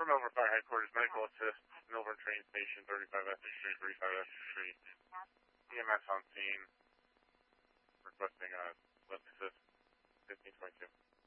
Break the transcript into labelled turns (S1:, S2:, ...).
S1: For Melbourne Fire Headquarters, medical assist, Melbourne train station, 35 Essex Street, 35 Essex Street. EMS on scene, requesting lift assist, 1522.